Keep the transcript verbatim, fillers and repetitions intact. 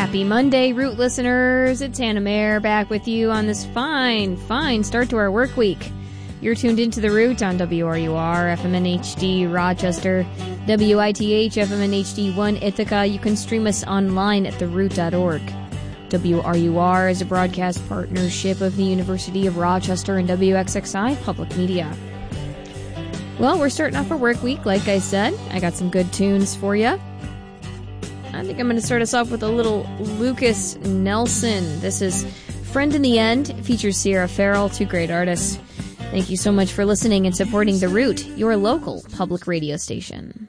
Happy Monday, Root listeners. It's Hannah Mayer back with you on this fine, fine start to our work week. You're tuned into The Root on W R U R, F M N H D Rochester, W I T H, F M N H D one Ithaca. You can stream us online at the root dot org. W R U R is a broadcast partnership of the University of Rochester and W X X I Public Media. Well, we're starting off our work week, like I said. I got some good tunes for you. I think I'm going to start us off with a little Lucas Nelson. This is Friend in the End. It features Sierra Farrell, two great artists. Thank you so much for listening and supporting The Root, your local public radio station.